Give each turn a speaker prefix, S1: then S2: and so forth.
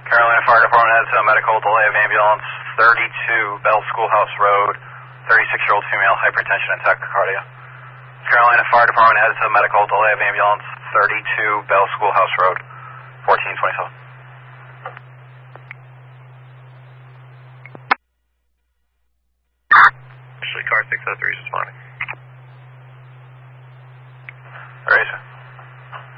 S1: Carolina Fire Department has a medical delay of ambulance 32 Bell Schoolhouse Road, 36-year-old female, hypertension and tachycardia. Carolina Fire Department has a medical delay of ambulance 32 Bell Schoolhouse Road, 1427.
S2: Actually, car 603 is responding.
S1: Racer.